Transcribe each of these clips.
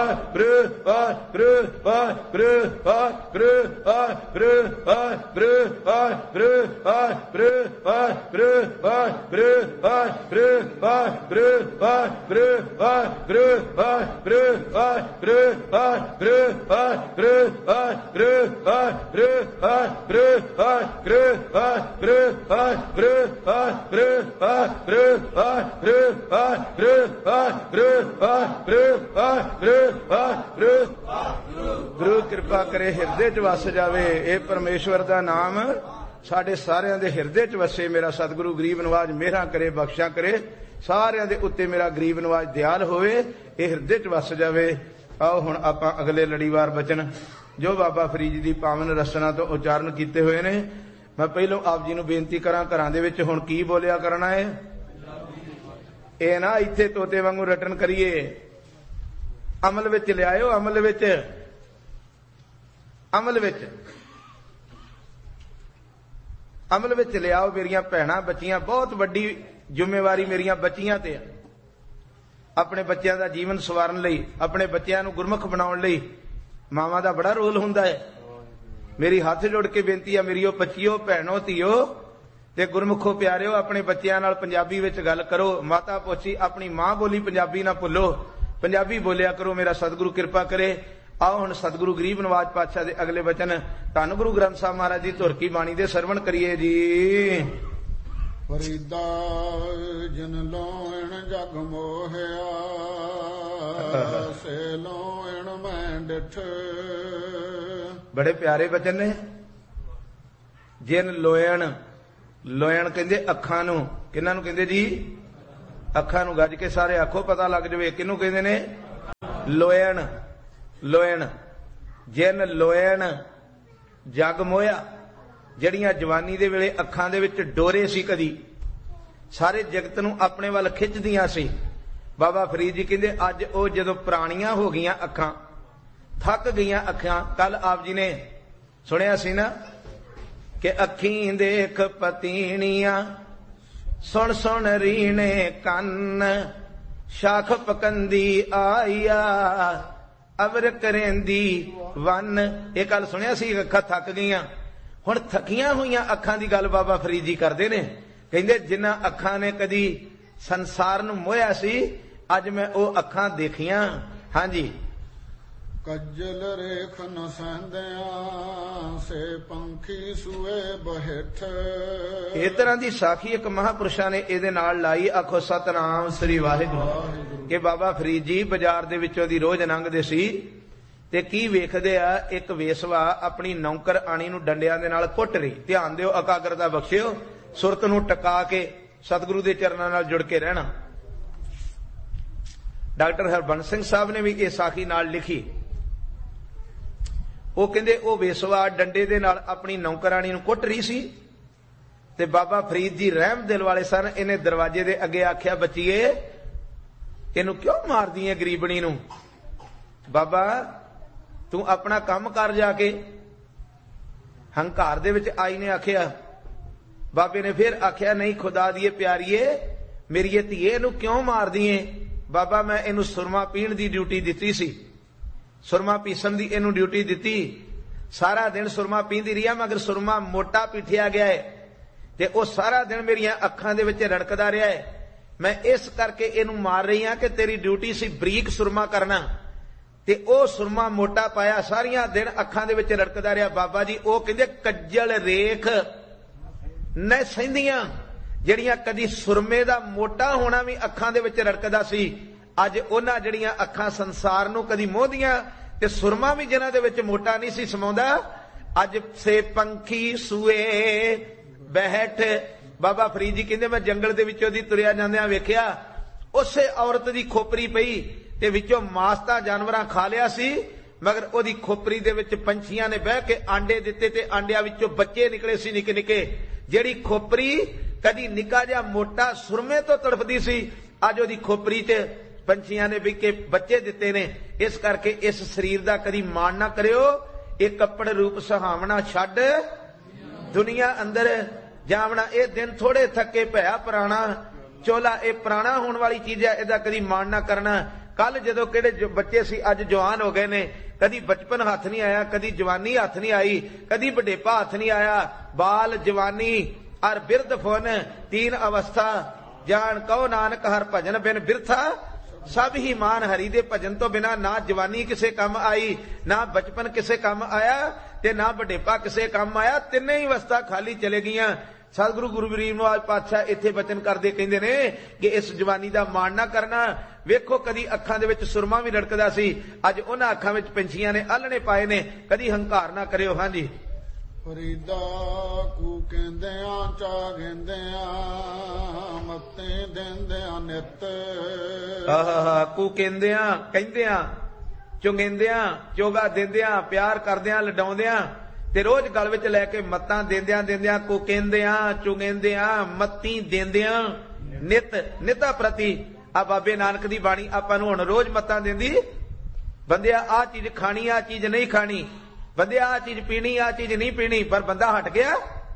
ਗੁਰੂ ਕਿਰਪਾ ਕਰੇ ਹਿਰਦੇ ਚ ਵਸ ਜਾਵੇ। ਇਹ ਪਰਮੇਸ਼ਵਰ ਦਾ ਨਾਮ ਸਾਡੇ ਸਾਰਿਆਂ ਦੇ ਹਿਰਦੇ ਚ ਵਸੇ। ਮੇਰਾ ਸਤਿਗੁਰੂ ਗਰੀਬ ਨਵਾਜ ਮਿਹਰਾਂ ਕਰੇ, ਬਖਸ਼ਾਂ ਕਰੇ, ਸਾਰਿਆਂ ਦੇ ਉੱਤੇ ਮੇਰਾ ਗਰੀਬ ਨਵਾਜ ਦਿਆਲ ਹੋਵੇ, ਇਹ ਹਿਰਦੇ ਚ ਵਸ ਜਾਵੇ। ਆਓ ਹੁਣ ਆਪਾਂ ਅਗਲੇ ਲੜੀਵਾਰ ਬਚਨ ਜੋ ਬਾਬਾ ਫਰੀਦ ਦੀ ਪਾਵਨ ਰਸਨਾ ਤੋਂ ਉਚਾਰਨ ਕੀਤੇ ਹੋਏ ਨੇ, ਮੈਂ ਪਹਿਲੋਂ ਆਪ ਜੀ ਨੂੰ ਬੇਨਤੀ ਕਰਾਂ, ਘਰਾਂ ਦੇ ਵਿੱਚ ਹੁਣ ਕੀ ਬੋਲਿਆ ਕਰਨਾ ਹੈ। ਇਹ ਨਾ ਇੱਥੇ ਤੋਤੇ ਵਾਂਗੂ ਰਟਨ ਕਰੀਏ, ਅਮਲ ਵਿੱਚ ਲਿਆਇਓ। ਅਮਲ ਵਿੱਚ ਲਿਆਓ ਮੇਰੀਆਂ ਭੈਣਾਂ ਬੱਚੀਆਂ। ਬਹੁਤ ਵੱਡੀ ਜ਼ਿੰਮੇਵਾਰੀ ਮੇਰੀਆਂ ਬੱਚੀਆਂ ਤੇ ਆ। ਆਪਣੇ ਬੱਚਿਆਂ ਦਾ ਜੀਵਨ ਸਵਾਰਨ ਲਈ, ਆਪਣੇ ਬੱਚਿਆਂ ਨੂੰ ਗੁਰਮੁਖ ਬਣਾਉਣ ਲਈ ਮਾਵਾਂ ਦਾ ਬੜਾ ਰੋਲ ਹੁੰਦਾ ਹੈ। ਮੇਰੀ ਹੱਥ ਜੋੜ ਕੇ ਬੇਨਤੀ ਆ, ਮੇਰੀ ਉਹ ਬੱਚਿਓ, ਭੈਣੋ, ਧੀਓ ਤੇ ਗੁਰਮੁਖੋ ਪਿਆਰਿਓ, ਆਪਣੇ ਬੱਚਿਆਂ ਨਾਲ ਪੰਜਾਬੀ ਵਿੱਚ ਗੱਲ ਕਰੋ। ਮਾਤਾ ਪੋਚੀ ਆਪਣੀ ਮਾਂ ਬੋਲੀ ਪੰਜਾਬੀ ਨਾ ਭੁੱਲੋ, ਪੰਜਾਬੀ ਬੋਲਿਆ ਕਰੋ। ਮੇਰਾ ਸਤਿਗੁਰੂ ਕਿਰਪਾ ਕਰੇ। ਆਓ ਹੁਣ ਸਤਿਗੁਰੂ ਗਰੀਬ ਨਵਾਜ ਪਾਤਸ਼ਾਹ ਦੇ ਅਗਲੇ ਬਚਨ ਧੰਨ ਗੁਰੂ ਗ੍ਰੰਥ ਸਾਹਿਬ ਮਹਾਰਾਜ ਦੀ ਧੁਰ ਕੀ ਬਾਣੀ ਦੇ ਸਰਵਣ ਕਰੀਏ ਜੀ। ਫਰੀਦਾ ਜਨ ਲੋਇਣ ਜਗ ਮੋਹਿਆ, ਸੇ ਲੋਇਣ ਮੈਂ ਡਿਠ। ਬੜੇ ਪਿਆਰੇ ਬਚਨ ਨੇ। ਜਿਨ ਲੋਇਣ, ਲੋਇਣ ਕਹਿੰਦੇ ਅੱਖਾਂ ਨੂੰ। ਕਿਹਨਾਂ ਨੂੰ ਕਹਿੰਦੇ ਜੀ? ਅੱਖਾਂ ਨੂੰ। ਗੱਜ ਕੇ ਸਾਰੇ ਆਖੋ, ਪਤਾ ਲੱਗ ਜਾਵੇ ਕਿਹਨੂੰ ਕਹਿੰਦੇ ਨੇ। ਲੋਇਣ, ਲੋਇਣ। ਜਿਨ ਲੋਇਣ ਜਗ ਮੋਹਿਆ, ਜਿਹੜੀਆਂ ਜਵਾਨੀ ਦੇ ਵੇਲੇ ਅੱਖਾਂ ਦੇ ਵਿੱਚ ਡੋਰੇ ਸੀ, ਕਦੀ ਸਾਰੇ ਜਗਤ ਨੂੰ ਆਪਣੇ ਵੱਲ ਖਿੱਚਦੀਆਂ ਸੀ। ਬਾਬਾ ਫਰੀਦ ਜੀ ਕਹਿੰਦੇ ਅੱਜ ਉਹ ਜਦੋਂ ਪੁਰਾਣੀਆਂ ਹੋ ਗਈਆਂ ਅੱਖਾਂ, ਥੱਕ ਗਈਆਂ ਅੱਖਾਂ। ਕੱਲ ਆਪ ਜੀ ਨੇ ਸੁਣਿਆ ਸੀ ਨਾ ਕਿ ਅੱਖੀਂ ਦੇਖ ਪਤੀਣੀਆਂ, ਸੁਣ ਸੁਣ ਰੀਣੇ ਕੰਨ, ਸ਼ਾਖ ਪਕੰਦੀ ਆਈਆ, ਅਵਰ ਕਰੇਂਦੀ ਵਨ। ਇਹ ਗੱਲ ਸੁਣਿਆ ਸੀ, ਅੱਖਾਂ ਥੱਕ ਗਈਆਂ। ਹੁਣ ਥੱਕੀਆਂ ਹੋਈਆਂ ਅੱਖਾਂ ਦੀ ਗੱਲ ਬਾਬਾ ਫਰੀਦ ਜੀ ਕਰਦੇ ਨੇ। ਕਹਿੰਦੇ ਜਿਨ੍ਹਾਂ ਅੱਖਾਂ ਨੇ ਕਦੀ ਸੰਸਾਰ ਨੂੰ ਮੋਹਿਆ ਸੀ, ਅੱਜ ਮੈਂ ਉਹ ਅੱਖਾਂ ਦੇਖੀਆਂ। ਹਾਂਜੀ। ਕੱਜਲ ਰੇਖ ਨ ਸਹਿੰਦਿਆਂ, ਸੇ ਪੰਖੀ ਸੂਏ ਬਹਿਠ। ਇਹ ਤਰ੍ਹਾਂ ਦੀ ਸਾਖੀ ਇੱਕ ਮਹਾਂਪੁਰਸ਼ਾਂ ਨੇ ਇਹਦੇ ਨਾਲ ਲਾਈ। ਆਖੋ ਸਤਨਾਮ ਸ੍ਰੀ ਵਾਹਿਗੁਰੂ। ਕਿ ਬਾਬਾ ਫਰੀਦ ਜੀ ਬਾਜ਼ਾਰ ਦੇ ਵਿੱਚੋਂ ਦੀ ਰੋਜ਼ ਲੰਘਦੇ ਸੀ ਤੇ ਕੀ ਵੇਖਦੇ ਆ, ਇੱਕ ਵੇਸਵਾ ਆਪਣੀ ਨੌਕਰ ਆਣੀ ਨੂੰ ਡੰਡਿਆਂ ਦੇ ਨਾਲ ਕੁੱਟ ਰਹੀ। ਧਿਆਨ ਦਿਓ, ਇਕਾਗਰਤਾ ਬਖਸ਼ਿਓ, ਸੁਰਤ ਨੂੰ ਟਿਕਾ ਕੇ ਸਤਿਗੁਰੂ ਦੇ ਚਰਨਾਂ ਨਾਲ ਜੁੜ ਕੇ ਰਹਿਣਾ। ਡਾਕਟਰ ਹਰਬੰਸ ਸਿੰਘ ਸਾਹਿਬ ਨੇ ਵੀ ਇਹ ਸਾਖੀ ਨਾਲ ਲਿਖੀ। ਉਹ ਕਹਿੰਦੇ ਉਹ ਵੇਸਵਾ ਡੰਡੇ ਦੇ ਨਾਲ ਆਪਣੀ ਨੌਕਰਾਣੀ ਨੂੰ ਕੁੱਟ ਰਹੀ ਸੀ ਤੇ ਬਾਬਾ ਫਰੀਦ ਜੀ ਰਹਿਮ ਦਿਲ ਵਾਲੇ ਸਨ। ਇਹਨੇ ਦਰਵਾਜ਼ੇ ਦੇ ਅੱਗੇ ਆਖਿਆ, ਬੱਚੀਏ ਇਹਨੂੰ ਕਿਉਂ ਮਾਰਦੀ ਏ ਗਰੀਬਣੀ ਨੂੰ? ਬਾਬਾ ਤੂੰ ਆਪਣਾ ਕੰਮ ਕਰ ਜਾ ਕੇ। ਹੰਕਾਰ ਦੇ ਵਿੱਚ ਆਈ ਨੇ ਆਖਿਆ। ਬਾਬੇ ਨੇ ਫਿਰ ਆਖਿਆ, ਨਹੀਂ ਖੁਦਾ ਦੀਏ ਪਿਆਰੀਏ, ਮੇਰੀ ਇਹ ਧੀਏ ਨੂੰ ਕਿਉਂ ਮਾਰਦੀ ਏ? ਬਾਬਾ ਮੈਂ ਇਹਨੂੰ ਸੁਰਮਾ ਪੀਣ ਦੀ ਡਿਊਟੀ ਦਿੱਤੀ ਸੀ, ਸੁਰਮਾ ਪੀਸਣ ਦੀ ਇਹਨੂੰ ਡਿਊਟੀ ਦਿੱਤੀ। ਸਾਰਾ ਦਿਨ ਸੁਰਮਾ ਪੀਂਦੀ ਰਹੀ, ਮਗਰ ਸੁਰਮਾ ਮੋਟਾ ਪੀਠਿਆ ਗਿਆ ਹੈ ਤੇ ਉਹ ਸਾਰਾ ਦਿਨ ਮੇਰੀਆਂ ਅੱਖਾਂ ਦੇ ਵਿੱਚ ਰੜਕਦਾ ਰਿਹਾ ਹੈ। ਮੈਂ ਇਸ ਕਰਕੇ ਇਹਨੂੰ ਮਾਰ ਰਹੀ ਹਾਂ ਕਿ ਤੇਰੀ ਡਿਊਟੀ ਸੀ ਬਰੀਕ ਸੁਰਮਾ ਕਰਨਾ, ਤੇ ਉਹ ਸੁਰਮਾ ਮੋਟਾ ਪਾਇਆ, ਸਾਰੀਆਂ ਦਿਨ ਅੱਖਾਂ ਦੇ ਵਿੱਚ ਰੜਕਦਾ ਰਿਹਾ। ਬਾਬਾ ਜੀ ਉਹ ਕਹਿੰਦੇ ਕੱਜਲ ਰੇਖ ਨ ਸਹਿੰਦੀਆਂ, ਜਿਹੜੀਆਂ ਕਦੀ ਸੁਰਮੇ ਦਾ ਮੋਟਾ ਹੋਣਾ ਵੀ ਅੱਖਾਂ ਦੇ ਵਿੱਚ ਰੜਕਦਾ ਸੀ, ਅੱਜ ਉਹਨਾਂ ਜਿਹੜੀਆਂ ਅੱਖਾਂ ਸੰਸਾਰ ਨੂੰ ਕਦੀ ਮੋਹਦੀਆਂ ਤੇ ਸੁਰਮਾ ਵੀ ਜਿਨ੍ਹਾਂ ਦੇ ਵਿੱਚ ਮੋਟਾ ਨਹੀਂ ਸੀ ਸਮਾਉਂਦਾ, ਅੱਜ ਸੇ ਪੰਖੀ ਸੂਏ ਬਹਿਠ। ਬਾਬਾ ਫਰੀਦ ਜੀ ਕਹਿੰਦੇ ਮੈਂ ਜੰਗਲ ਦੇ ਵਿੱਚੋਂ ਦੀ ਤੁਰਿਆ ਜਾਂਦਿਆਂ ਵੇਖਿਆ, ਉਸੇ ਔਰਤ ਦੀ ਖੋਪਰੀ ਪਈ ਤੇ ਵਿੱਚੋਂ ਮਾਸ ਤਾਂ ਜਾਨਵਰਾਂ ਖਾ ਲਿਆ ਸੀ, ਮਗਰ ਉਹਦੀ ਖੋਪਰੀ ਦੇ ਵਿੱਚ ਪੰਛੀਆਂ ਨੇ ਬਹਿ ਕੇ ਆਂਡੇ ਦਿੱਤੇ ਤੇ ਆਂਡਿਆਂ ਵਿੱਚੋਂ ਬੱਚੇ ਨਿਕਲੇ ਸੀ ਨਿੱਕੇ ਨਿੱਕੇ। ਜਿਹੜੀ ਖੋਪਰੀ ਕਦੀ ਨਿੱਕਾ ਜਿਹਾ ਮੋਟਾ ਸੁਰਮੇ ਤੋਂ ਤੜਫਦੀ ਸੀ, ਅੱਜ ਉਹਦੀ ਖੋਪਰੀ 'ਚ ਪੰਛੀਆਂ ਨੇ ਵੀ ਕੇ ਬੱਚੇ ਦਿੱਤੇ ਨੇ। ਇਸ ਕਰਕੇ ਇਸ ਸਰੀਰ ਦਾ ਕਦੀ ਮਾਣ ਨਾ ਕਰਿਓ। ਇਹ ਕੱਪੜ ਰੂਪ ਸੁਹਾਵਣਾ ਛੱਡ ਦੁਨੀਆ ਅੰਦਰ ਜਾਵਣਾ। ਇਹ ਦਿਨ ਥੋੜੇ ਥੱਕੇ ਭਇਆ ਪੁਰਾਣਾ, ਚੋਲਾ ਇਹ ਪੁਰਾਣਾ ਹੋਣ ਵਾਲੀ ਚੀਜ਼ ਹੈ, ਇਹਦਾ ਕਦੀ ਮਾਣ ਨਾ ਕਰਨਾ। कल जदों किहड़े बच्चे सी अज जवान हो गए ने, कदी बचपन हथ नहीं आया, कदी जवानी हथ नहीं आई, कदी बुढ़ेपा हथ नहीं आया। बाल जवानी और बिरध फुन तीन अवस्था, जान कहो नानक हर भजन बिन बिरथा सब ही मान। हरि दे भजन तो बिना ना जवानी किसे काम आई, ना बचपन किसे काम आया, ते ना बुढ़ेपा किसे काम आया। तिने ही अवस्था खाली चले गईयां। सतगुरु गुरु गरीब नवाज पातशाह इत्थे बचन करदे कहंदे ने कि इस जवानी दा मान ना करना। वेखो कदी अखां दे विच सुरमा भी रड़कदा सी, अज उन्हां अखां विच पंछियां ने आलणे पाए ने। कदी हंकार ना करियो। हां जी। फरीदा कू कहंदियां चा गेंदियां मत्ते देंदियां नित। आहा कू कहंदियां चुंगेंदियां चोगा देंदियां प्यार करदियां लडाउंदियां ते रोज गल विच लैके मत्तां देंदियां कू कहंदियां चुंगेंदियां मत्ती देंदियां नित। निता प्रति आ बाबे नानक दी बाणी आपां नूं हुण रोज मत्तां देंदी। बंदिया आ चीज खानी आ चीज नहीं खानी, बंदिया आ चीज पीनी आ चीज नहीं पीनी। पर बंदा हट गया।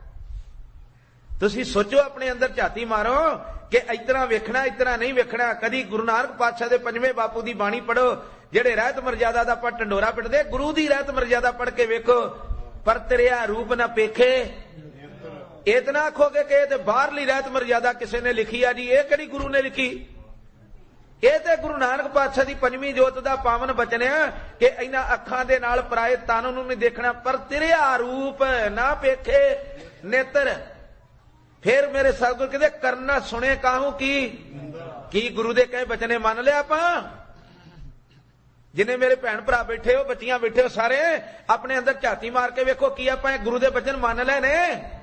तुसी सोचो अपने अंदर झाती मारो कि इतना वेखना इतना नहीं वेखना। कदी गुरु नानक पातशाह दे पंजवें बापू दी बाणी पढ़ो, जेड़े रहत मर्यादा दा पर ढंडोरा पिटदे, गुरु दी रहत मर्यादा पढ़ के वेखो। पर तेरिया रूप न पेखे इतना आखोगे कि ये बाहरली रहत मर्यादा किसी ने लिखी आ जी, ये किहड़ी गुरु ने लिखी? ये ते गुरु नानक पातशाह दी पंजवीं जोत दा पावन बचन है कि इन्हां अखां दे नाल पराए तन नूं नहीं देखना, पर तेरिया रूप ना पेखे नेत्र। फिर मेरे सतगुर कहते करना सुने काहू की गुरु दे कहे बचने मान लिया आपां। जिन्हें मेरे भैन भरा बैठे हो, बच्चियां बैठे हो, सारे अपने अंदर झाती मार के वेखो की आपां गुरु दे बचन मान ले ने।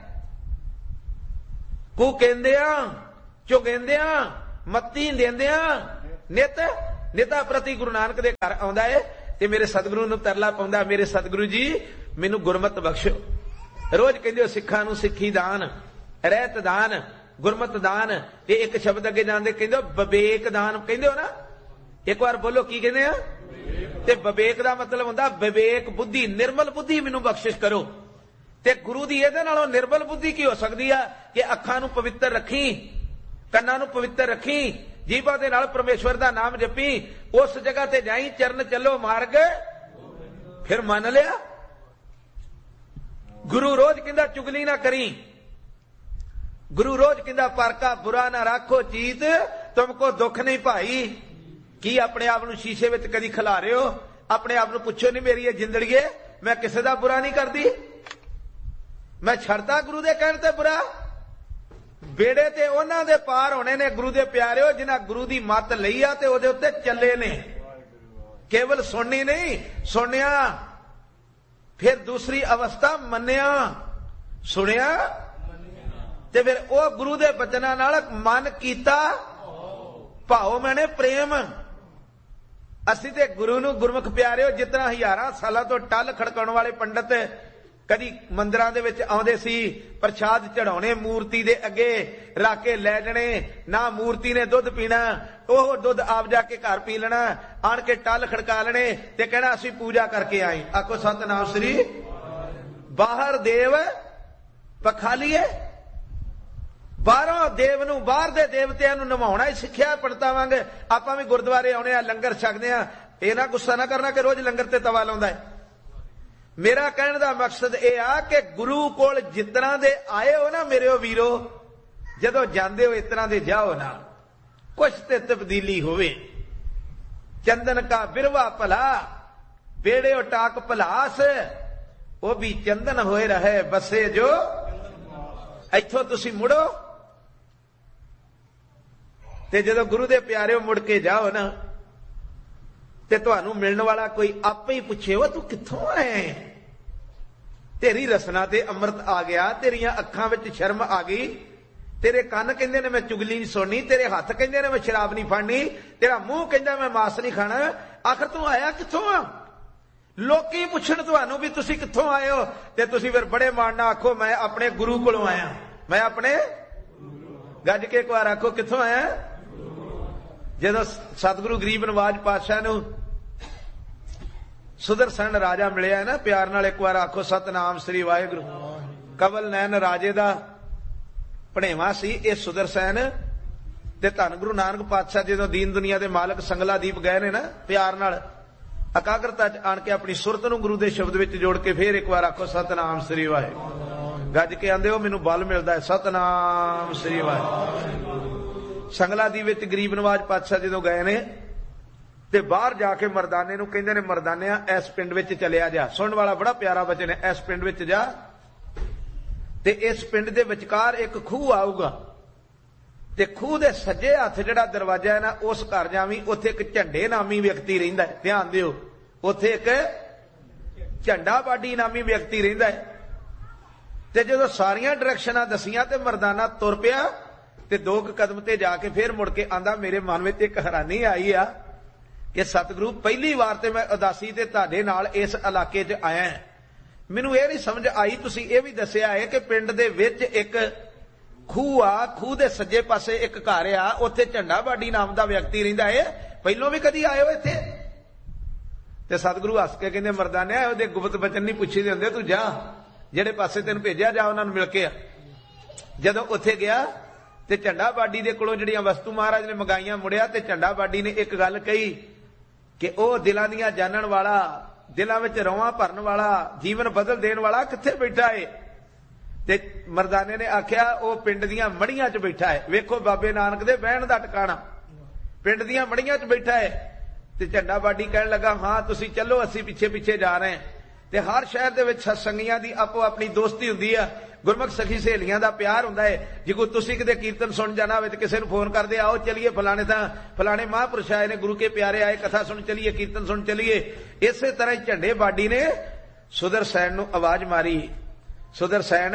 कू कहंदियां चुगेंदियां मत्ती देंदियां नित। निता प्रति गुरु नानक दे घर आउंदा है ते मेरे सतगुरु नूं तरला पाउंदा, मेरे सतगुरु जी मैनू गुरमत बख्शो। रोज कहंदे हो सिखां नूं सिੱਖੀ दान, रहत दान, गुरमत दान। ते एक शब्द अगे जांदे कहंदे हो विवेक दान। कहंदे हो ना, एक बार बोलो की कहंदे आ? ते विवेक दा मतलब हुंदा विवेक बुद्धि, निर्मल बुद्धि मैनू बख्शिश करो। ते गुरु दी इहदे नालों निर्मल बुद्धि की हो सकदी आ कि अखां नूं पवित्र रखी, ਕੰਨਾਂ ਨੂੰ पवित्र रखी, जीभा दे नाल परमेश्वर दा नाम जपी, उस जगह ते जाई चरण चलो मार्ग फिर मान लिया। गुरु रोज कहंदा चुगली ना करी, गुरु रोज कहंदा परका बुरा ना राखो चीत तुमको दुख नहीं भाई। की अपने आप नूं शीशे विच कदी खिला रहे हो? अपने आप नूं पुछो नहीं मेरी जिंदड़ीए मैं किसी दा बुरा नहीं करदी, मैं छड़दा गुरु दे कहण ते बुरा। बेड़े ते उन्हां दे पार होने ने गुरु दे प्यारे हो जिन्हां गुरु दी मत लई आ ते ओदे उत्ते चले ने। केवल सुननी नहीं, सुनिया फिर दूसरी अवस्था मन्निया, सुनिया ते फिर ओ गुरु दे बचनां नाल मन कीता भाओ मैंने प्रेम। असीं ते गुरु नूं गुरमुख प्यारे हो जितना हज़ारां सालां तो टल खड़काउण वाले पंडित कदी मंदिरां दे विच आउंदे सी, प्रसाद चढ़ाउणे मूर्ति दे अगे रख के लै जाणे, ना मूर्ति ने दुध पीना, ओह दुध आप जाके घर पी लेना, आण के टल खड़का लेने ते कहना असीं पूजा करके आए। आखो सतनाम श्री। बाहर देव पखालीए, बाहरों देव नूं बाहर दे देवतियां नूं नवाउणा ही सिੱਖਿਆ पंडितां वांग। आपां भी गुरुद्वारे आउणे आ, लंगर छकदे आ, इह ना गुस्सा ना करना कि रोज लंगर ते तवा लाउंदा है। मेरा कहने का मकसद यह आ कि गुरु कोल जितना दे आए हो ना मेरे वीरो, जदों जांदे हो इतना दे जाओ ना, कुछ ते तब्दीली होवे। चंदन का बिरवा भला बेड़े टाक भलास, वो भी चंदन होए रहे बसे जो। इथों तुसी मुड़ो ते जदों गुरु दे प्यारे मुड़ के जाओ ना ते तुहानू मिलण वाला कोई आपे ही पुछे वो तू कित्थों आए? तेरी रसना ते अमृत आ गया, तेरियां अखां विच शर्म आ गई, तेरे कान कहंदे ने मैं चुगली नहीं सुननी, तेरे हाथ कहंदे ने मैं शराब नहीं फाड़नी, तेरा मुंह कहंदा मैं मांस नहीं खाना। आखिर तू आया कित्थों आ? लोकी पुछण तुहानू भी तुसी कित्थों आए हो ते तुसी फिर बड़े मान नाल आखो मैं अपने गुरु कोलों आया, मैं अपने गज के एक बार आखो कित्थों आया? जदों सतगुरु गरीब नवाज पातशाह नूं सुदर्शन राजा मिलिया ना प्यार नाल, एक बार आखो सतनाम श्री वाहिगुरू। कवल नैन राजे दा भणेवा सी ये सुदर्शन, ਤੇ ਧੰਨ ਗੁਰੂ ਨਾਨਕ ਪਾਤਸ਼ਾਹ ਜਦੋਂ ਦੀਨ ਦੁਨੀਆ ਦੇ ਮਾਲਕ ਸੰਗਲਾਦੀਪ ਗਏ ਨੇ ਨਾ, ਪਿਆਰ ਨਾਲ ਇਕਾਗਰਤਾ ਚ ਆਣ ਕੇ ਆਪਣੀ ਸੁਰਤ ਨੂੰ ਗੁਰੂ ਦੇ ਸ਼ਬਦ ਵਿੱਚ ਜੋੜ ਕੇ ਫੇਰ ਇੱਕ ਵਾਰ ਆਖੋ ਸਤਨਾਮ ਸ੍ਰੀ ਵਾਹਿਗੁਰੂ। ਗੱਜ ਕੇ ਆਂਦੇ ਹੋ ਮੈਨੂੰ ਬਲ ਮਿਲਦਾ ਹੈ, ਸਤਨਾਮ ਸ੍ਰੀ ਵਾਹਿਗੁਰੂ। ਸੰਗਲਾਦੀਪ ਵਿੱਚ ਗਰੀਬ ਨਵਾਜ ਪਾਤਸ਼ਾਹ ਜਦੋਂ ਗਏ ਨੇ ਤੇ ਬਾਹਰ ਜਾ ਕੇ ਮਰਦਾਨੇ ਨੂੰ ਕਹਿੰਦੇ ਨੇ, ਮਰਦਾਨਿਆ ਇਸ ਪਿੰਡ ਵਿੱਚ ਚਲਿਆ ਜਾ। ਸੁਣਨ ਵਾਲਾ ਬੜਾ ਪਿਆਰਾ ਵਚਨ ਹੈ, ਇਸ ਪਿੰਡ ਵਿੱਚ ਜਾ ਤੇ ਇਸ ਪਿੰਡ ਦੇ ਵਿਚਕਾਰ ਇੱਕ ਖੂਹ ਆਊਗਾ ਤੇ ਖੂਹ ਦੇ ਸੱਜੇ ਹੱਥ ਜਿਹੜਾ ਦਰਵਾਜ਼ਾ ਹੈ ਨਾ, ਉਸ ਘਰ ਜਾਵੀਂ, ਉੱਥੇ ਇੱਕ ਝੰਡੇ ਨਾਮੀ ਵਿਅਕਤੀ ਰਹਿੰਦਾ ਹੈ। ਧਿਆਨ ਦਿਓ, ਉੱਥੇ ਇੱਕ ਝੰਡਾ ਬਾਡੀ ਨਾਮੀ ਵਿਅਕਤੀ ਰਹਿੰਦਾ ਹੈ। ਤੇ ਜਦੋਂ ਸਾਰੀਆਂ ਡਾਇਰੈਕਸ਼ਨਾਂ ਦਸੀਆਂ ਤੇ ਮਰਦਾਨਾ ਤੁਰ ਪਿਆ ਤੇ 2 ਕਦਮ ਤੇ ਜਾ ਕੇ ਫੇਰ ਮੁੜ ਕੇ ਆਂਦਾ, ਮੇਰੇ ਮਨ ਵਿੱਚ ਇੱਕ ਹੈਰਾਨੀ ਆਈ ਆ ਕਿ ਸਤਿਗੁਰੂ ਪਹਿਲੀ ਵਾਰ ਤੇ ਮੈਂ ਉਦਾਸੀ ਤੇ ਤੁਹਾਡੇ ਨਾਲ ਇਸ ਇਲਾਕੇ 'ਚ ਆਇਆ, ਮੈਨੂੰ ਇਹ ਨਹੀਂ ਸਮਝ ਆਈ, ਤੁਸੀਂ ਇਹ ਵੀ ਦੱਸਿਆ ਹੈ ਕਿ ਪਿੰਡ ਦੇ ਵਿੱਚ ਇੱਕ ਖੂਹ ਆ, ਖੂਹ ਦੇ ਸੱਜੇ ਪਾਸੇ ਇੱਕ ਘਰ ਆ, ਉੱਥੇ ਝੰਡਾ ਬਾਡੀ ਨਾਮ ਦਾ ਵਿਅਕਤੀ ਰਹਿੰਦਾ ਹੈ, ਪਹਿਲੋਂ ਵੀ ਕਦੀ ਆਏ ਹੋ ਇੱਥੇ? ਤੇ ਸਤਿਗੁਰੂ ਹੱਸ ਕੇ ਕਹਿੰਦੇ, ਮਰਦਾਨਿਆ ਉਹਦੇ ਗੁਪਤ ਬਚਨ ਨਹੀਂ ਪੁੱਛੀਦੇ ਹੁੰਦੇ, ਤੂੰ ਜਾ, ਜਿਹੜੇ ਪਾਸੇ ਤੈਨੂੰ ਭੇਜਿਆ ਜਾ ਉਹਨਾਂ ਨੂੰ ਮਿਲ ਕੇ ਆ। ਜਦੋਂ ਉੱਥੇ ਗਿਆ ਤੇ ਝੰਡਾ ਬਾਡੀ ਦੇ ਕੋਲੋਂ ਜਿਹੜੀਆਂ ਵਸਤੂ ਮਹਾਰਾਜ ਨੇ ਮੰਗਾਈਆਂ ਮੁੜਿਆ ਤੇ ਝੰਡਾ ਬਾਡੀ ਨੇ ਇੱਕ ਗੱਲ ਕਹੀ ਕਿ ਉਹ ਦਿਲਾਂ ਦੀਆਂ ਜਾਣਨ ਵਾਲਾ, ਦਿਲਾਂ ਵਿੱਚ ਰੌਵਾਂ ਭਰਨ ਵਾਲਾ, ਜੀਵਨ ਬਦਲ ਦੇਣ ਵਾਲਾ ਕਿੱਥੇ ਬੈਠਾ ਏ? ਤੇ ਮਰਦਾਨੇ ਨੇ ਆਖਿਆ, ਉਹ ਪਿੰਡ ਦੀਆਂ ਮੜੀਆਂ 'ਚ ਬੈਠਾ ਹੈ। ਵੇਖੋ ਬਾਬੇ ਨਾਨਕ ਦੇ ਬਹਿਣ ਦਾ ਟਿਕਾਣਾ, ਪਿੰਡ ਦੀਆਂ ਮੜੀਆਂ 'ਚ ਬੈਠਾ ਹੈ। ਤੇ ਝੰਡਾ ਬਾਡੀ ਕਹਿਣ ਲੱਗਾ, ਹਾਂ ਤੁਸੀਂ ਚੱਲੋ, ਅਸੀਂ ਪਿੱਛੇ ਪਿੱਛੇ ਜਾ ਰਹੇ ਹਾਂ। ਤੇ ਹਰ ਸ਼ਹਿਰ ਦੇ ਵਿੱਚ ਸਤਸੰਗੀਆਂ ਦੀ ਆਪੋ ਆਪਣੀ ਦੋਸਤੀ ਹੁੰਦੀ ਆ, ਗੁਰਮੁਖ ਸਖੀ ਸਹੇਲੀਆਂ ਦਾ ਪਿਆਰ ਹੁੰਦਾ ਹੈ। ਜੇ ਕੋਈ ਤੁਸੀਂ ਕਿਤੇ ਕੀਰਤਨ ਸੁਣ ਜਾਣਾ ਹੋਵੇ ਤੇ ਕਿਸੇ ਨੂੰ ਫੋਨ ਕਰਦੇ, ਆਓ ਚਲੀਏ ਫਲਾਣੇ ਥਾਂ, ਫਲਾਣੇ ਮਹਾਂਪੁਰਸ਼ ਆਏ ਨੇ, ਗੁਰੂ ਕੇ ਪਿਆਰੇ ਆਏ, ਕਥਾ ਸੁਣ ਚਲੀਏ, ਕੀਰਤਨ ਸੁਣ ਚਲੀਏ। ਇਸੇ ਤਰ੍ਹਾਂ ਹੀ ਝੰਡੇ ਬਾਡੀ ਨੇ ਸੁਦਰਸੈਨ ਨੂੰ ਆਵਾਜ਼ ਮਾਰੀ, ਸੁਦਰਸੈਨ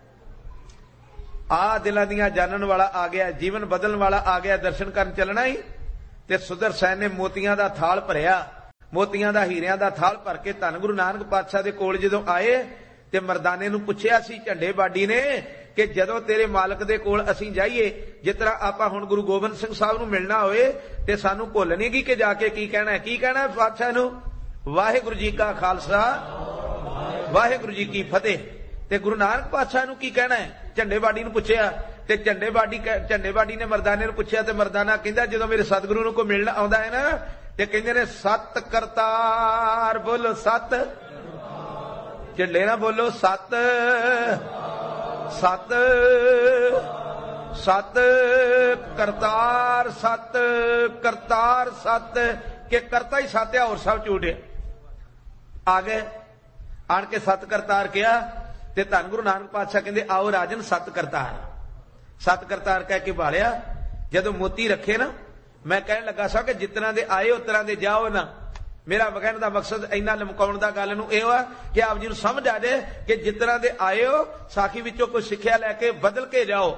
ਆ, ਦਿਲਾਂ ਦੀਆਂ ਜਾਣਨ ਵਾਲਾ ਆ ਗਿਆ, ਜੀਵਨ ਬਦਲਣ ਵਾਲਾ ਆ ਗਿਆ, ਦਰਸ਼ਨ ਕਰਨ ਚੱਲਣਾ ਹੀ। ਤੇ ਸੁਦਰਸੈਨ ਨੇ ਮੋਤੀਆਂ ਦਾ ਥਾਲ ਭਰਿਆ, ਮੋਤੀਆਂ ਦਾ, ਹੀਰਿਆਂ ਦਾ ਥਾਲ ਭਰ ਕੇ ਧੰਨ ਗੁਰੂ ਨਾਨਕ ਪਾਤਸ਼ਾਹ ਦੇ ਕੋਲ ਜਦੋਂ ਆਏ ਤੇ ਮਰਦਾਨੇ ਨੂੰ ਪੁੱਛਿਆ ਸੀ ਝੰਡੇ ਬਾਡੀ ਨੇ ਕਿ ਜਦੋਂ ਤੇਰੇ ਮਾਲਕ ਦੇ ਕੋਲ ਅਸੀਂ ਜਾਈਏ, ਜਿਸ ਤਰ੍ਹਾਂ ਆਪਾਂ ਹੁਣ ਗੁਰੂ ਗੋਬਿੰਦ ਸਿੰਘ ਸਾਹਿਬ ਨੂੰ ਮਿਲਣਾ ਹੋਏ ਤੇ ਸਾਨੂੰ ਭੁੱਲ ਨਹੀਂ ਗਈ ਕਿ ਜਾ ਕੇ ਕੀ ਕਹਿਣਾ ਹੈ? ਕੀ ਕਹਿਣਾ ਪਾਤਸ਼ਾਹ ਨੂੰ? ਵਾਹਿਗੁਰੂ ਜੀ ਕਾ ਖਾਲਸਾ, ਵਾਹਿਗੁਰੂ ਜੀ ਕੀ ਫਤਿਹ। ਤੇ ਗੁਰੂ ਨਾਨਕ ਪਾਤਸ਼ਾਹ ਨੂੰ ਕੀ ਕਹਿਣਾ ਹੈ? ਝੰਡੇ ਬਾਡੀ ਨੂੰ ਪੁੱਛਿਆ ਤੇ ਝੰਡੇ ਬਾਡੀ ਨੇ ਮਰਦਾਨੇ ਨੂੰ ਪੁੱਛਿਆ ਤੇ ਮਰਦਾਨਾ ਕਹਿੰਦਾ, ਜਦੋਂ ਮੇਰੇ ਸਤਿਗੁਰੂ ਨੂੰ ਕੋਈ ਮਿਲਣ ਆਉਂਦਾ ਹੈ ਨਾ ਤੇ ਕਹਿੰਦੇ ਨੇ, ਸਤ ਕਰਤਾਰ, ਬੋਲੋ ਸਤ, ਝੰਡੇ ਨਾ ਬੋਲੋ ਸਤ, ਸਤ, ਸਤ ਕਰਤਾਰ, ਸਤ ਕਰਤਾਰ, ਸਤ ਕਿ ਕਰਤਾ ਹੀ ਸਤ ਆ, ਹੋਰ ਸਭ ਝੂਠ ਹੈ। ਆ ਗਏ, ਆਣ ਕੇ ਸਤ ਕਰਤਾਰ ਕਿਹਾ ਤੇ ਧੰਨ ਗੁਰੂ ਨਾਨਕ ਪਾਤਸ਼ਾਹ ਕਹਿੰਦੇ, ਆਓ ਰਾਜਨ ਸਤ ਕਰਤਾਰ। ਸਤ ਕਰਤਾਰ ਕਹਿ ਕੇ ਭਾਲਿਆ। ਜਦੋਂ ਮੋਤੀ ਰੱਖੇ ਨਾ, ਮੈਂ ਕਹਿਣ ਲੱਗਾ ਸਾਂ ਕਿ ਜਿਤਨਾ ਦੇ ਆਏ ਉਤਰਾਂ ਦੇ ਜਾਓ ਨਾ। ਮੇਰਾ ਕਹਿਣ ਦਾ ਮਕਸਦ ਇੰਨਾ ਲਮਕਾਉਣ ਦਾ ਗੱਲ ਨੂੰ ਇਹ ਵਾ ਕਿ ਆਪ ਜੀ ਨੂੰ ਸਮਝ ਆ ਜਾਏ ਕਿ ਜਿਤਨਾ ਦੇ ਆਏ ਹੋ, ਸਾਖੀ ਵਿੱਚੋਂ ਕੋਈ ਸਿੱਖਿਆ ਲੈ ਕੇ ਬਦਲ ਕੇ ਜਾਓ।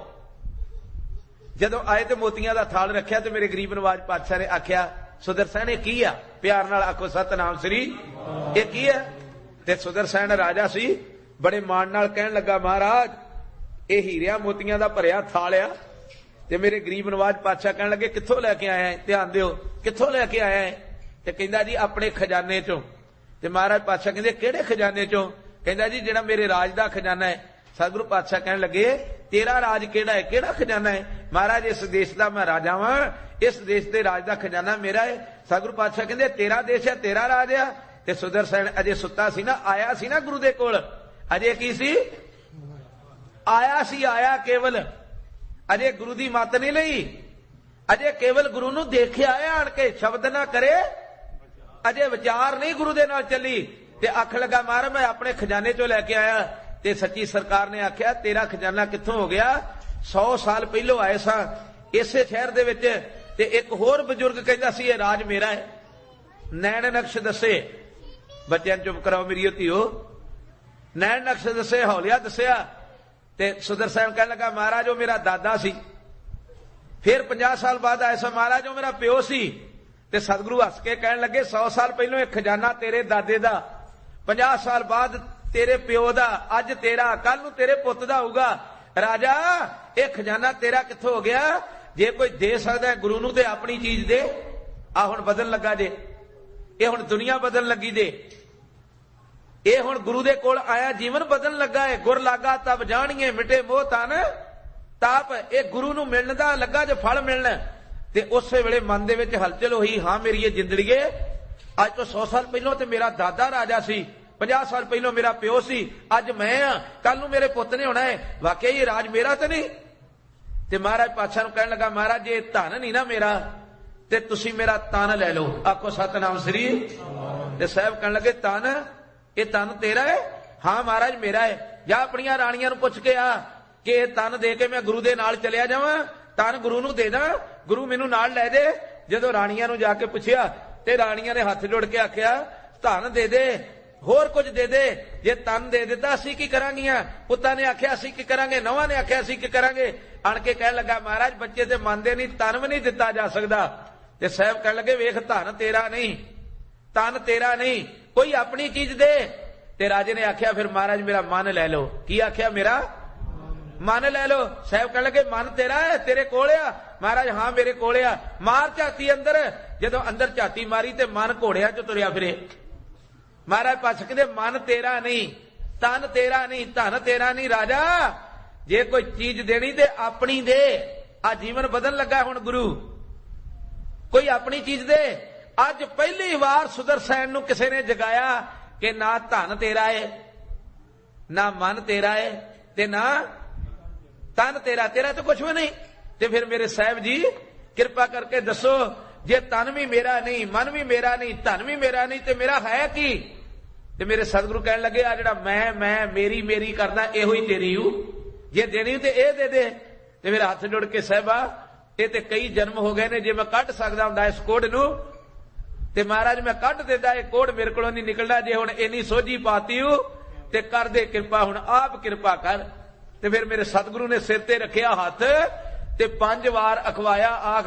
ਜਦੋਂ ਆਏ ਤੇ ਮੋਤੀਆਂ ਦਾ ਥਾਲ ਰੱਖਿਆ ਤੇ ਮੇਰੇ ਗਰੀਬ ਨਵਾਜ ਪਾਤਸ਼ਾਹ ਨੇ ਆਖਿਆ, ਸੁਦਰਸੈਨ ਇਹ ਕੀ ਆ? ਪਿਆਰ ਨਾਲ ਆਖੋ ਸਤਨਾਮ ਸ੍ਰੀ, ਇਹ ਕੀ ਹੈ? ਤੇ ਸੁਦਰਸੈਨ ਰਾਜਾ ਸੀ, ਬੜੇ ਮਾਣ ਨਾਲ ਕਹਿਣ ਲੱਗਾ, ਮਹਾਰਾਜ ਇਹ ਹੀਰਿਆਂ ਮੋਤੀਆਂ ਦਾ ਭਰਿਆ ਥਾਲ ਆ। ਤੇ ਮੇਰੇ ਗਰੀਬ ਨਵਾਜ ਪਾਤਸ਼ਾਹ ਕਹਿਣ ਲੱਗੇ, ਕਿੱਥੋਂ ਲੈ ਕੇ ਆਇਆ ਹੈ? ਧਿਆਨ ਦਿਓ, ਕਿੱਥੋਂ ਲੈ ਕੇ ਆਇਆ ਹੈ? ਤੇ ਕਹਿੰਦਾ, ਜੀ ਆਪਣੇ ਖਜ਼ਾਨੇ ਚੋਂ। ਤੇ ਮਹਾਰਾਜ ਪਾਤਸ਼ਾਹ ਕਹਿੰਦੇ, ਕਿਹੜੇ ਖਜ਼ਾਨੇ ਚੋਂ? ਕਹਿੰਦਾ, ਜੀ ਜਿਹੜਾ ਮੇਰੇ ਰਾਜ ਦਾ ਖਜ਼ਾਨਾ ਹੈ। ਸਤਿਗੁਰੂ ਪਾਤਸ਼ਾਹ ਕਹਿਣ ਲੱਗੇ, ਤੇਰਾ ਰਾਜ ਕਿਹੜਾ ਹੈ? ਕਿਹੜਾ ਖਜ਼ਾਨਾ ਹੈ? ਮਹਾਰਾਜ ਇਸ ਦੇਸ਼ ਦਾ ਮੈਂ ਰਾਜਾ ਵਾਂ, ਇਸ ਦੇਸ਼ ਦੇ ਰਾਜ ਦਾ ਖਜ਼ਾਨਾ ਮੇਰਾ ਹੈ। ਸਤਿਗੁਰੂ ਪਾਤਸ਼ਾਹ ਕਹਿੰਦੇ, ਤੇਰਾ ਦੇਸ਼ ਹੈ, ਤੇਰਾ ਰਾਜ ਆ। ਤੇ ਸੁਦਰਸੈਨ ਅਜੇ ਸੁੱਤਾ ਸੀ ਨਾ, ਆਇਆ ਸੀ ਨਾ ਗੁਰੂ ਦੇ ਕੋਲ, ਅਜੇ ਕੀ ਸੀ? ਆਇਆ ਸੀ, ਆਇਆ ਕੇਵਲ, ਅਜੇ ਗੁਰੂ ਦੀ ਮੱਤ ਨਹੀਂ ਲਈ, ਅਜੇ ਕੇਵਲ ਗੁਰੂ ਨੂੰ ਦੇਖਿਆ ਆਇਆ ਆਣ ਕੇ, ਸ਼ਬਦ ਨਾ ਕਰੇ, ਅਜੇ ਵਿਚਾਰ ਨਹੀਂ ਗੁਰੂ ਦੇ ਨਾਲ ਚੱਲੀ। ਤੇ ਅੱਖ ਲੱਗਾ, ਮਹਾਰਾਜ ਮੈਂ ਆਪਣੇ ਖਜ਼ਾਨੇ ਚੋਂ ਲੈ ਕੇ ਆਇਆ। ਤੇ ਸੱਚੀ ਸਰਕਾਰ ਨੇ ਆਖਿਆ, ਤੇਰਾ ਖਜ਼ਾਨਾ ਕਿੱਥੋਂ ਹੋ ਗਿਆ? 100 ਸਾਲ ਪਹਿਲੋਂ ਆਏ ਸਾਂ ਇਸੇ ਸ਼ਹਿਰ ਦੇ ਵਿੱਚ। ਤੇ ਇੱਕ ਹੋਰ ਬਜ਼ੁਰਗ ਕਹਿੰਦਾ ਸੀ, ਇਹ ਰਾਜ ਮੇਰਾ ਹੈ। ਨੈਣ ਨਕਸ਼ ਦੱਸੇ, ਬੱਚਿਆਂ ਨੂੰ ਚੁੱਪ ਕਰਾਓ ਮੇਰੀ ਧੀਓ, ਨੈਣ ਨਕਸ਼ ਦੱਸੇ, ਹੌਲਿਆ ਦੱਸਿਆ। ਤੇ ਸੁਦਰਸੈਨ ਕਹਿਣ ਲੱਗਾ, ਮਹਾਰਾਜ ਉਹ ਮੇਰਾ ਦਾਦਾ ਸੀ। ਫਿਰ 50 ਸਾਲ ਬਾਅਦ ਆਏ ਸਾਂ, ਮਹਾਰਾਜ ਉਹ ਮੇਰਾ ਪਿਓ ਸੀ। ਤੇ ਸਤਿਗੁਰੂ ਹੱਸ ਕੇ ਕਹਿਣ ਲੱਗੇ, 100 ਸਾਲ ਪਹਿਲੋਂ ਇਹ ਖਜ਼ਾਨਾ ਤੇਰੇ ਦਾਦੇ ਦਾ, 50 ਸਾਲ ਬਾਅਦ ਤੇਰੇ ਪਿਓ ਦਾ, ਅੱਜ ਤੇਰਾ, ਕੱਲ ਨੂੰ ਤੇਰੇ ਪੁੱਤ ਦਾ ਹੋਊਗਾ। ਰਾਜਾ ਇਹ ਖਜ਼ਾਨਾ ਤੇਰਾ ਕਿੱਥੋਂ ਹੋ ਗਿਆ? ਜੇ ਕੋਈ ਦੇ ਸਕਦਾ ਗੁਰੂ ਨੂੰ ਤੇ ਆਪਣੀ ਚੀਜ਼ ਦੇ। ਆ ਹੁਣ ਬਦਲਣ ਲੱਗਾ ਜੇ, ਇਹ ਹੁਣ ਦੁਨੀਆ ਬਦਲਣ ਲੱਗੀ ਜੇ, ਇਹ ਹੁਣ ਗੁਰੂ ਦੇ ਕੋਲ ਆਇਆ, ਜੀਵਨ ਬਦਲਣ ਲੱਗਾ ਹੈ। ਗੁਰ ਲਾਗਾ ਤਬ ਜਾਣੀਏ, ਮਿਟੇ ਮੋਹ ਤਨ ਤਾਪ ਇਹ ਗੁਰੂ ਨੂੰ ਮਿਲਣ ਦਾ ਲੱਗਾ ਜੇ ਫਲ ਮਿਲਣਾ, ਤੇ ਉਸੇ ਵੇਲੇ ਮਨ ਦੇ ਵਿੱਚ ਹਲਚਲ ਹੋਈ, ਹਾਂ ਮੇਰੀ ਇਹ ਜ਼ਿੰਦੜੀਏ, ਅੱਜ ਤੋਂ 100 ਸਾਲ ਪਹਿਲਾਂ ਤੇ ਮੇਰਾ ਦਾਦਾ ਰਾਜਾ ਸੀ, 50 ਸਾਲ ਪਹਿਲਾਂ ਮੇਰਾ ਪਿਓ ਸੀ, ਅੱਜ ਮੈਂ ਆ, ਕੱਲ ਨੂੰ ਮੇਰੇ ਪੁੱਤ ਨੇ ਹੋਣਾ ਹੈ, ਵਾਕਿਆ ਇਹ ਰਾਜ ਮੇਰਾ ਤਾਂ ਨਹੀਂ। ਤੇ ਮਹਾਰਾਜ ਪਾਤਸ਼ਾਹ ਨੂੰ ਕਹਿਣ ਲੱਗਾ, ਮਹਾਰਾਜ ਜੇ ਧਨ ਨਹੀਂ ਨਾ ਮੇਰਾ ਤੇ ਤੁਸੀਂ ਮੇਰਾ ਤਨ ਲੈ ਲਓ। ਆਖੋ ਸਤਨਾਮ ਸ੍ਰੀ। ਤੇ ਸਾਹਿਬ ਕਹਿਣ ਲੱਗੇ, ਤਨ, ਇਹ ਤਨ ਤੇਰਾ ਹੈ? ਹਾਂ ਮਹਾਰਾਜ ਮੇਰਾ ਹੈ। ਜਾਂ ਆਪਣੀਆਂ ਰਾਣੀਆਂ ਨੂੰ ਪੁੱਛ ਕੇ ਆ ਕਿ ਇਹ ਤਨ ਦੇ ਕੇ ਮੈਂ ਗੁਰੂ ਦੇ ਨਾਲ ਚਲਿਆ ਜਾਵਾਂ, ਤਨ ਗੁਰੂ ਨੂੰ ਦੇ ਦਾਂ, ਗੁਰੂ ਮੈਨੂੰ ਨਾਲ ਲੈ ਦੇ। ਜਦੋਂ ਰਾਣੀਆਂ ਨੂੰ ਜਾ ਕੇ ਪੁੱਛਿਆ ਤੇ ਰਾਣੀਆਂ ਨੇ ਹੱਥ ਜੋੜ ਕੇ ਆਖਿਆ, ਧਨ ਦੇ ਦੇ, ਹੋਰ ਕੁਝ ਦੇ ਦੇ, ਜੇ ਤਨ ਦੇ ਦਿੱਤਾ ਅਸੀਂ ਕੀ ਕਰਾਂਗੀਆਂ? ਪੁੱਤਾਂ ਨੇ ਆਖਿਆ ਅਸੀਂ ਕੀ ਕਰਾਂਗੇ, ਨੌਵਾਂ ਨੇ ਆਖਿਆ ਅਸੀਂ ਕੀ ਕਰਾਂਗੇ। ਆਣ ਕੇ ਕਹਿਣ ਲੱਗਾ, ਮਹਾਰਾਜ ਬੱਚੇ ਤੇ ਮੰਨਦੇ ਨਹੀਂ, ਤਨ ਵੀ ਨਹੀਂ ਦਿੱਤਾ ਜਾ ਸਕਦਾ। ਤੇ ਸਾਹਿਬ ਕਹਿਣ ਲੱਗੇ, ਵੇਖ ਧਨ ਤੇਰਾ ਨਹੀਂ, ਤਨ ਤੇਰਾ ਨਹੀਂ, ਕੋਈ ਆਪਣੀ ਚੀਜ਼ ਦੇ। ਤੇ ਰਾਜੇ ਨੇ ਆਖਿਆ, ਫਿਰ ਮਹਾਰਾਜ ਮੇਰਾ ਮਨ ਲੈ ਲਓ। ਕੀ ਆਖਿਆ? ਮੇਰਾ ਮਨ ਲੈ ਲਓ। ਸਾਹਿਬ ਕਹਿਣ ਲੱਗੇ, ਮਨ ਤੇਰਾ ਹੈ, ਤੇਰੇ ਕੋਲ ਆ? ਮਹਾਰਾਜ ਹਾਂ ਮੇਰੇ ਕੋਲ ਆ। ਮਾਰ ਝਾਤੀ ਅੰਦਰ। ਜਦੋਂ ਅੰਦਰ ਝਾਤੀ ਮਾਰੀ ਤੇ ਮਨ ਘੋੜਿਆਂ ਚ ਤੁਰਿਆ ਫਿਰੇ। ਮਹਾਰਾਜ ਪਾਤਸ਼ਾਹ ਕਹਿੰਦੇ, ਮਨ ਤੇਰਾ ਨਹੀਂ, ਤਨ ਤੇਰਾ ਨਹੀਂ, ਧਨ ਤੇਰਾ ਨਹੀਂ। ਰਾਜਾ ਜੇ ਕੋਈ ਚੀਜ਼ ਦੇਣੀ ਤੇ ਆਪਣੀ ਦੇ। ਆ ਜੀਵਨ ਬਦਲਣ ਲੱਗਾ ਹੁਣ ਗੁਰੂ, ਕੋਈ ਆਪਣੀ ਚੀਜ਼ ਦੇ। ਅੱਜ ਪਹਿਲੀ ਵਾਰ ਸੁਦਰਸੈਨ ਨੂੰ ਕਿਸੇ ਨੇ ਜਗਾਇਆ ਕਿ ਨਾ ਧਨ ਤੇਰਾ ਹੈ, ਨਾ ਮਨ ਤੇਰਾ ਹੈ, ਤੇ ਨਾ ਤਨ ਤੇਰਾ, ਤੇਰਾ ਤਾਂ ਕੁਛ ਵੀ ਨਹੀਂ। ਤੇ ਫਿਰ ਮੇਰੇ ਸਾਹਿਬ ਜੀ ਕਿਰਪਾ ਕਰਕੇ ਦੱਸੋ, ਜੇ ਤਨ ਵੀ ਮੇਰਾ ਨਹੀਂ, ਮਨ ਵੀ ਮੇਰਾ ਨਹੀਂ, ਧਨ ਵੀ ਮੇਰਾ ਨਹੀਂ, ਤੇ ਮੇਰਾ ਹੈ ਕੀ? ਤੇ ਮੇਰੇ ਸਤਿਗੁਰੂ ਕਹਿਣ ਲੱਗੇ, ਆ ਜਿਹੜਾ ਮੈਂ ਮੇਰੀ ਮੇਰੀ ਕਰਦਾ, ਇਹੋ ਹੀ ਤੇਰੀ ਹੂ। ਜੇ ਦੇਣੀ ਤੇ ਇਹ ਦੇ ਦੇ। ਤੇ ਫਿਰ ਹੱਥ ਜੋੜ ਕੇ, ਸਾਹਿਬਾ ਇਹ ਤੇ ਕਈ ਜਨਮ ਹੋ ਗਏ ਨੇ, ਜੇ ਮੈਂ ਕੱਢ ਸਕਦਾ ਹੁੰਦਾ ਇਸ ਕੋੜ ਨੂੰ ਤੇ ਮਹਾਰਾਜ ਮੈਂ ਕੱਢ ਦਿੰਦਾ, ਇਹ ਕੋੜ ਮੇਰੇ ਕੋਲੋਂ ਨਹੀਂ ਨਿਕਲਦਾ। ਜੇ ਹੁਣ ਇੰਨੀ ਸੋਝੀ ਪਾਤੀ ਹੂ ਤੇ ਕਰ ਦੇ ਕਿਰਪਾ, ਹੁਣ ਆਪ ਕਿਰਪਾ ਕਰ। ਤੇ ਫਿਰ ਮੇਰੇ ਸਤਿਗੁਰੂ ਨੇ ਸਿਰ ਤੇ ਰੱਖਿਆ ਹੱਥ ਤੇ 5 ਵਾਰ ਅਖਵਾਇਆ, ਆਖ